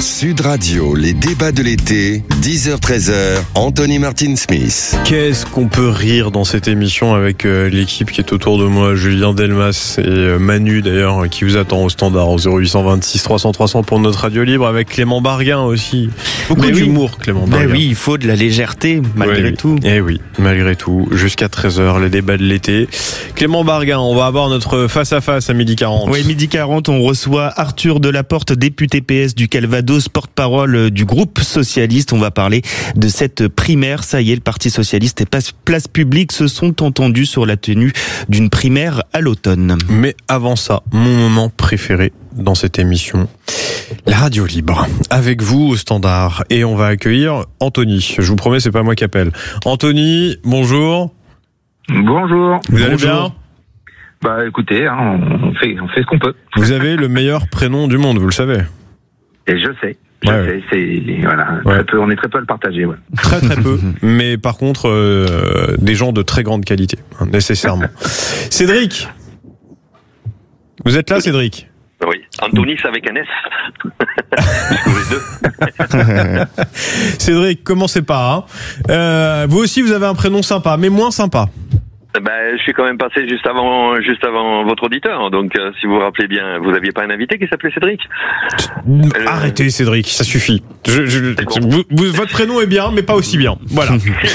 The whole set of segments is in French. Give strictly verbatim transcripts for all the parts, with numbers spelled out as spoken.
Sud Radio, les débats de l'été, dix heures treize heures, Anthony Martin-Smith. Qu'est-ce qu'on peut rire dans cette émission avec euh, l'équipe qui est autour de moi, Julien Delmas et euh, Manu d'ailleurs, qui vous attend au standard au zéro huit cent vingt-six trois cents trois cents pour notre radio libre, avec Clément Barguin aussi. Beaucoup Mais d'humour, oui. Clément Mais Barguin. oui, il faut de la légèreté, malgré oui, tout. Eh oui, malgré tout. Jusqu'à treize heures, les débats de l'été. Clément Barguin, on va avoir notre face-à-face à midi quarante. Oui, midi quarante, on reçoit Arthur Delaporte, député P S du Calvados, porte-parole du groupe socialiste. On va parler de cette primaire. Ça y est, le Parti socialiste et Place Publique se sont entendus sur la tenue d'une primaire à l'automne. Mais avant ça, mon moment préféré dans cette émission, la radio libre, avec vous au standard. Et on va accueillir Anthony. Je vous promets, c'est pas moi qui appelle. Anthony, bonjour. Bonjour. Vous allez Bonjour. bien ? Bah écoutez, hein, on fait on fait ce qu'on peut. Vous avez le meilleur prénom du monde, vous le savez. Et je sais. Je Ouais, sais, c'est voilà, Ouais. très peu, on est très peu à le partager. Ouais. Très très peu, mais par contre, euh, des gens de très grande qualité, hein, nécessairement. Cédric, vous êtes là, Cédric ? Oui, Anthony, c'est avec un S. Les deux. Cédric, commencez pas. Hein. Euh, vous aussi, vous avez un prénom sympa, mais moins sympa. Ben, je suis quand même passé juste avant, juste avant votre auditeur. Donc, euh, si vous vous rappelez bien, vous aviez pas un invité qui s'appelait Cédric ? Euh, Arrêtez, Cédric, ça suffit. Je, je, bon. vous- vous- votre prénom est bien, mais pas aussi bien. Voilà.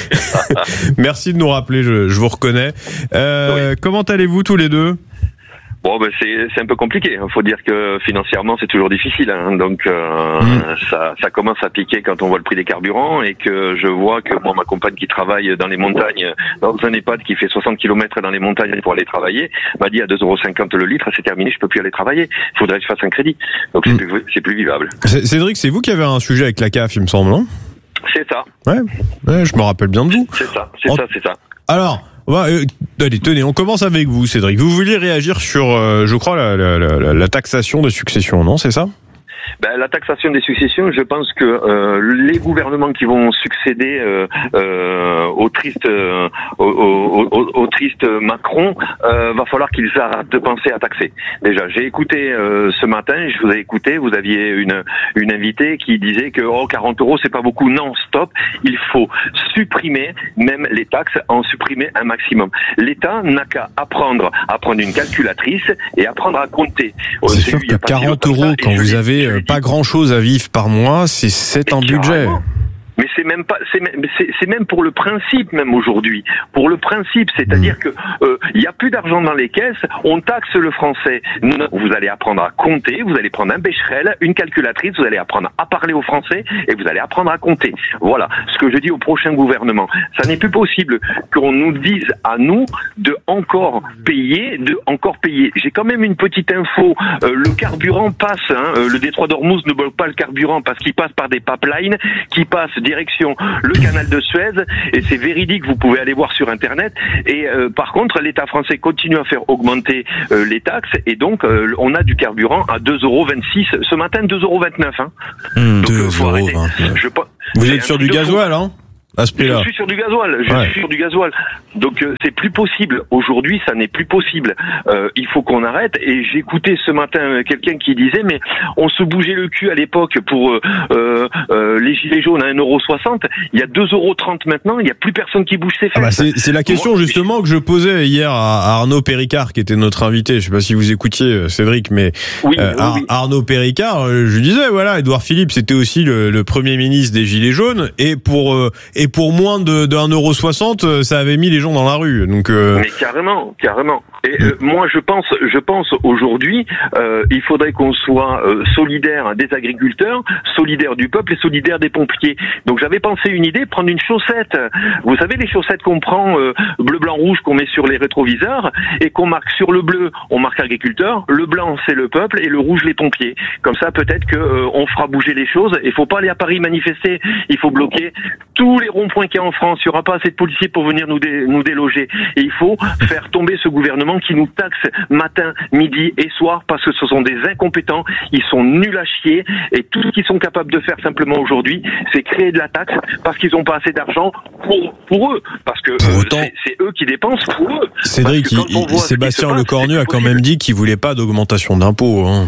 Merci de nous rappeler, je, je vous reconnais. Euh, Comment allez-vous tous les deux ? Bon, ben c'est c'est un peu compliqué. Il faut dire que financièrement, c'est toujours difficile. Hein. Donc, euh, Mm. ça, ça commence à piquer quand on voit le prix des carburants et que je vois que moi, ma compagne qui travaille dans les montagnes, dans un EHPAD qui fait soixante kilomètres dans les montagnes pour aller travailler, m'a dit à deux euros cinquante le litre, c'est terminé, je peux plus aller travailler. Il faudrait que je fasse un crédit. Donc, c'est Mm. plus, c'est plus vivable. C- Cédric, c'est vous qui avez un sujet avec la C A F, il me semble, non ? C'est ça, Ouais, ouais, je me rappelle bien de vous. c'est ça, c'est En- ça, c'est ça. Alors, ouais, euh, allez, tenez, on commence avec vous, Cédric. Vous vouliez réagir sur, euh, je crois, la, la, la, la taxation des successions, non ? C'est ça ? Ben, la taxation des successions, je pense que euh, les gouvernements qui vont succéder euh, euh, au triste euh, au, au, au, au triste Macron, euh, va falloir qu'ils arrêtent de penser à taxer. Déjà, j'ai écouté euh, ce matin, je vous ai écouté, vous aviez une une invitée qui disait que oh quarante euros c'est pas beaucoup. Non, stop, il faut supprimer même les taxes, en supprimer un maximum. L'État n'a qu'à apprendre à prendre une calculatrice et apprendre à compter. C'est J'ai sûr vu il y a que pas si quarante longtemps euros, ça, et quand je vous l'ai- avez je euh, l'ai pas dit. grand-chose à vivre par mois, c'est c'est un Mais budget. carrément. Mais c'est même pas, c'est même, c'est, c'est même pour le principe même aujourd'hui. Pour le principe, c'est-à-dire que euh, il y a plus d'argent dans les caisses, on taxe le français. Non, non, vous allez apprendre à compter, vous allez prendre un Becherel, une calculatrice, vous allez apprendre à parler au français et vous allez apprendre à compter. Voilà ce que je dis au prochain gouvernement. Ça n'est plus possible qu'on nous dise à nous de encore payer, de encore payer. J'ai quand même une petite info. Euh, le carburant passe. Hein, euh, le détroit d'Ormuz ne bloque pas le carburant parce qu'il passe par des pipelines qui passent direction le canal de Suez, et c'est véridique, vous pouvez aller voir sur internet. Et euh, par contre, l'État français continue à faire augmenter euh, les taxes, et donc euh, on a du carburant à deux euros vingt-six, ce matin deux euros vingt-neuf. Hein. Mmh. Donc, euh, faut deux euros arrêter. vingt-neuf. Je pas- Vous c'est êtes un sur truc du de fou. gasoil, hein ? À ce Je prix-là. suis sur du gasoil, je Ouais. suis sur du gasoil. Donc euh, c'est plus possible. Aujourd'hui, ça n'est plus possible. Euh, il faut qu'on arrête. Et j'écoutais ce matin euh, quelqu'un qui disait, mais on se bougeait le cul à l'époque pour euh, euh, euh, les gilets jaunes à un euro soixante. Il y a deux euros trente maintenant. Il n'y a plus personne qui bouge ses fesses. Ah bah c'est, c'est la question Moi, justement que je posais hier à Arnaud Péricard, qui était notre invité. Je sais pas si vous écoutiez, Cédric, mais Oui, euh, oui, Ar- oui. Arnaud Péricard, euh, je lui disais, voilà, Édouard Philippe, c'était aussi le, le premier ministre des Gilets jaunes, et pour euh, et pour moins de d'un euro soixante, euh, ça avait mis les gens dans la rue. Donc euh, Mais carrément, carrément. Et euh, moi, je pense, je pense aujourd'hui, euh, il faudrait qu'on soit euh, solidaire des agriculteurs, solidaire du peuple et solidaire des pompiers. Donc, j'avais pensé une idée, prendre une chaussette. Vous savez, les chaussettes qu'on prend euh, bleu, blanc, rouge, qu'on met sur les rétroviseurs et qu'on marque sur le bleu, on marque agriculteur. Le blanc, c'est le peuple, et le rouge, les pompiers. Comme ça, peut-être que euh, on fera bouger les choses. Il faut pas aller à Paris manifester. Il faut bloquer tous les ronds-points qu'il y a en France. Il y aura pas assez de policiers pour venir nous dé- nous déloger. Et il faut faire tomber ce gouvernement qui nous taxe matin, midi et soir parce que ce sont des incompétents, ils sont nuls à chier, et tout ce qu'ils sont capables de faire simplement aujourd'hui, c'est créer de la taxe parce qu'ils n'ont pas assez d'argent pour, pour eux, parce que Pour euh, autant- c'est, c'est eux qui dépensent pour eux. Cédric, Parce que quand il- on il- voit ce qui Sébastien se passe, Lecornu c'est a quand possible. même dit qu'il voulait pas d'augmentation d'impôts. Hein.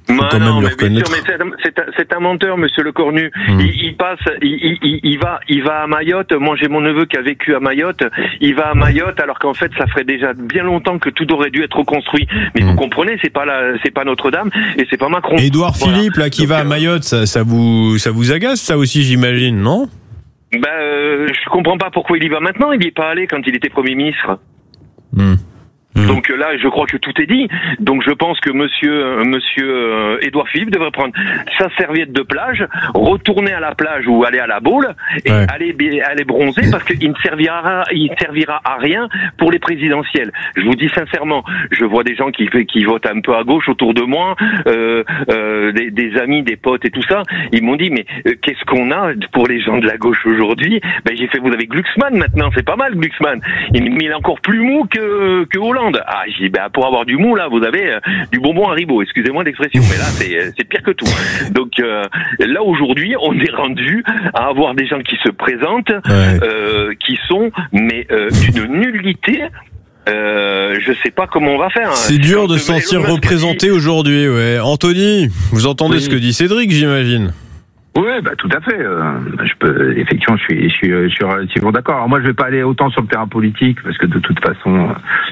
Faut quand non, même le mais reconnaître. Sûr, mais c'est, c'est, un, c'est un menteur, monsieur Le Cornu. Mmh. Il, il passe, il, il, il va, il va à Mayotte. Moi, j'ai mon neveu qui a vécu à Mayotte. Il va à Mayotte, alors qu'en fait, ça ferait déjà bien longtemps que tout aurait dû être reconstruit. Mais mmh. vous comprenez, c'est pas la, c'est pas Notre-Dame et c'est pas Macron. Édouard voilà. Philippe, là, qui Donc, va à Mayotte, ça, ça vous, ça vous agace, ça aussi, j'imagine, non? Ben, euh, je comprends pas pourquoi il y va maintenant. Il y est pas allé quand il était Premier ministre. Mmh. Donc là, je crois que tout est dit. Donc je pense que monsieur monsieur euh, Édouard Philippe devrait prendre sa serviette de plage, retourner à la plage ou aller à la Baule et ouais. aller aller bronzer parce qu'il ne servira il servira à rien pour les présidentielles. Je vous dis sincèrement, je vois des gens qui qui votent un peu à gauche autour de moi, euh, euh, des, des amis, des potes et tout ça. Ils m'ont dit mais euh, qu'est-ce qu'on a pour les gens de la gauche aujourd'hui? Ben j'ai fait vous avez Glucksmann maintenant, c'est pas mal Glucksmann. Il, il est encore plus mou que que Hollande. Ah, j'ai dit, ben, pour avoir du mou, là, vous avez euh, du bonbon Haribo, excusez-moi l'expression, mais là, c'est, c'est pire que tout. Donc, euh, là, aujourd'hui, on est rendu à avoir des gens qui se présentent, ouais. euh, qui sont, mais euh, d'une nullité. Euh, je sais pas comment on va faire. C'est dur de se sentir représenté aujourd'hui, ouais. Anthony, vous entendez oui. ce que dit Cédric, j'imagine? Oui, bah tout à fait. Euh, je peux, effectivement, je suis, je suis, je suis relativement d'accord. Alors moi, je vais pas aller autant sur le terrain politique parce que de toute façon,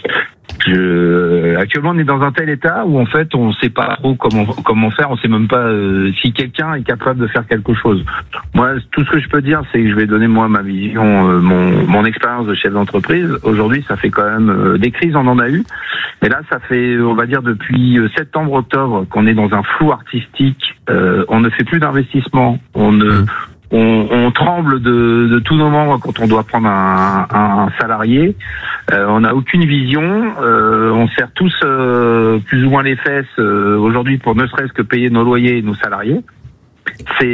je, actuellement, on est dans un tel état où en fait, on sait pas trop comment comment faire. On sait même pas euh, si quelqu'un est capable de faire quelque chose. Moi, tout ce que je peux dire, c'est que je vais donner moi ma vision, euh, mon mon expérience de chef d'entreprise. Aujourd'hui, ça fait quand même euh, des crises, on en a eu. Mais là, ça fait, on va dire, depuis septembre-octobre qu'on est dans un flou artistique. Euh, on ne fait plus d'investissement. On ne, mmh. on, on tremble de, de tous nos membres quand on doit prendre un, un salarié. Euh, on n'a aucune vision. Euh, on serre tous euh, plus ou moins les fesses euh, aujourd'hui pour ne serait-ce que payer nos loyers et nos salariés. C'est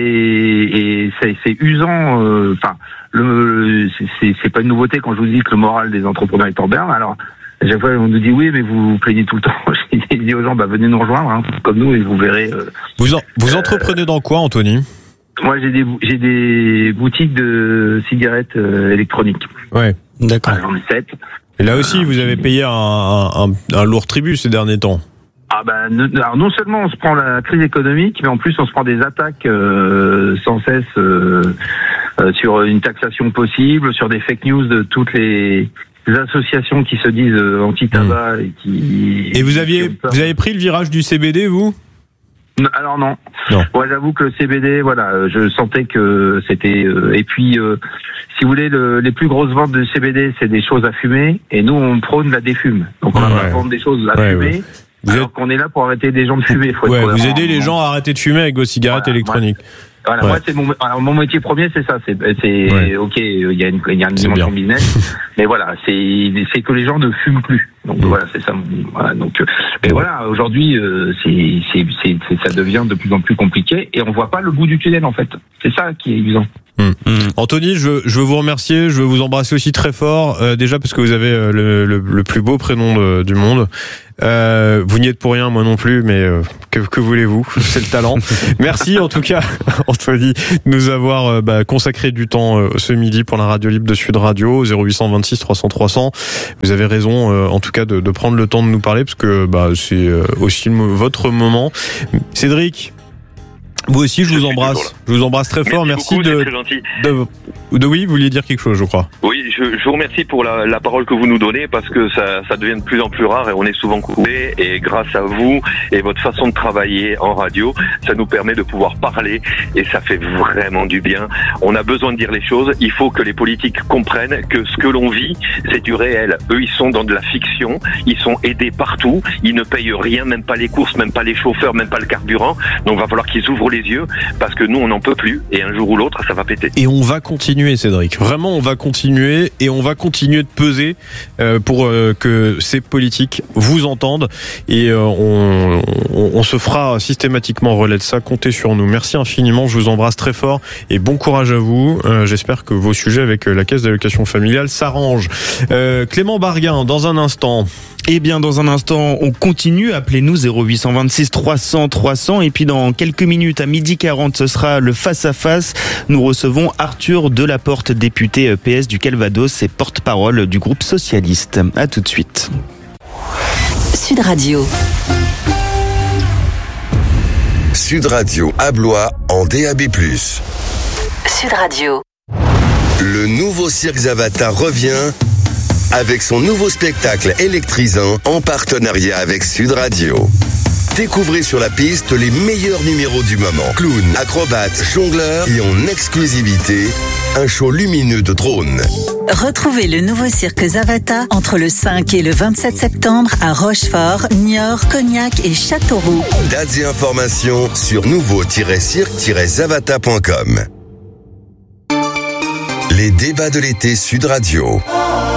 et c'est, c'est usant. Enfin, euh, le c'est, c'est pas une nouveauté quand je vous dis que le moral des entrepreneurs est en berne. Alors à chaque fois, on nous dit oui, mais vous vous plaignez tout le temps. J'ai dit aux gens, bah, venez nous rejoindre, hein, comme nous, et vous verrez. Euh, vous en, vous entreprenez euh, dans quoi, Anthony? Moi, j'ai des, j'ai des boutiques de cigarettes euh, électroniques. Ouais, d'accord. Ah, j'en ai sept. Et là aussi, euh, vous avez payé un, un, un lourd tribut ces derniers temps. Ah ben, bah, alors non seulement on se prend la crise économique, mais en plus on se prend des attaques euh, sans cesse euh, euh, sur une taxation possible, sur des fake news de toutes les associations qui se disent euh, anti-tabac mmh. et qui... Et vous aviez, vous avez pris le virage du C B D, vous? Alors non. non. Moi, j'avoue que le C B D, voilà, je sentais que c'était... Euh, et puis, euh, si vous voulez, le, les plus grosses ventes de C B D, c'est des choses à fumer, et nous, on prône la défume. Donc, on va ouais. vendre des choses à ouais, fumer, ouais. Vous alors êtes... qu'on est là pour arrêter des gens de fumer. Faut ouais, vous aidez les gens à arrêter de fumer avec vos cigarettes voilà, électroniques. Moi, Voilà, ouais. moi c'est mon alors mon métier premier c'est ça, c'est c'est ouais. ok, il y a une il y a une dimension business, mais voilà, c'est c'est que les gens ne fument plus. Donc mmh. voilà, c'est ça. Voilà, donc mais voilà, aujourd'hui euh, c'est, c'est c'est c'est ça devient de plus en plus compliqué et on voit pas le bout du tunnel en fait. C'est ça qui est usant. Mmh. Mmh. Anthony, je veux, je veux vous remercier, je veux vous embrasser aussi très fort, euh, déjà parce que vous avez euh, le, le, le plus beau prénom de, du monde. Euh, vous n'y êtes pour rien, moi non plus, mais euh, que, que voulez-vous, c'est le talent. Merci en tout cas, Anthony, de nous avoir euh, bah, consacré du temps euh, ce midi pour la radio libre de Sud Radio, zéro huit cent vingt-six trois cents trois cents. Vous avez raison, euh, en tout cas, de, de prendre le temps de nous parler, parce que bah, c'est euh, aussi le, votre moment. Cédric, vous aussi, je, je vous embrasse. Je vous embrasse très fort. Merci, Merci beaucoup, de, de, de. Oui, vous vouliez dire quelque chose, je crois. Oui, je, je vous remercie pour la, la parole que vous nous donnez parce que ça, ça devient de plus en plus rare et on est souvent coupé. Et grâce à vous et votre façon de travailler en radio, ça nous permet de pouvoir parler et ça fait vraiment du bien. On a besoin de dire les choses. Il faut que les politiques comprennent que ce que l'on vit, c'est du réel. Eux, ils sont dans de la fiction. Ils sont aidés partout. Ils ne payent rien, même pas les courses, même pas les chauffeurs, même pas le carburant. Donc, il va falloir qu'ils ouvrent les yeux parce que nous on n'en peut plus et un jour ou l'autre ça va péter. Et on va continuer, Cédric, vraiment on va continuer et on va continuer de peser euh, pour euh, que ces politiques vous entendent et euh, on, on, on se fera systématiquement relais de ça, comptez sur nous. Merci infiniment, je vous embrasse très fort et bon courage à vous. Euh, j'espère que vos sujets avec la caisse d'allocation familiale s'arrangent. euh, Clément Barguin dans un instant. Eh bien, dans un instant, on continue. Appelez-nous zéro huit cent vingt-six trois cents trois cents. Et puis, dans quelques minutes, à midi quarante, ce sera le face-à-face. Nous recevons Arthur Delaporte, député P S du Calvados et porte-parole du groupe socialiste. À tout de suite. Sud Radio. Sud Radio à Blois en D A B plus. Sud Radio. Le nouveau Cirque Zavata revient avec son nouveau spectacle électrisant en partenariat avec Sud Radio. Découvrez sur la piste les meilleurs numéros du moment. Clowns, acrobates, jongleurs et en exclusivité, un show lumineux de drones. Retrouvez le nouveau Cirque Zavata entre le cinq et le vingt-sept septembre à Rochefort, Niort, Cognac et Châteauroux. Dates et informations sur nouveau tiret cirque tiret zavata point com. Les débats de l'été Sud Radio.